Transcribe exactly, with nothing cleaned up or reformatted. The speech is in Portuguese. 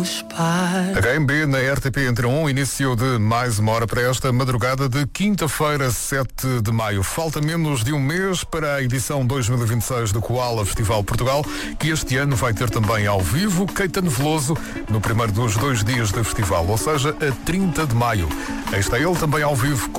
H M B na R T P Entre um, início de mais uma hora para esta madrugada de quinta-feira, sete de maio. Falta menos de um mês para a edição dois mil e vinte e seis do Koala Festival Portugal, que este ano vai ter também ao vivo Caetano Veloso no primeiro dos dois dias do festival, ou seja, a trinta de maio. Aí está ele também ao vivo com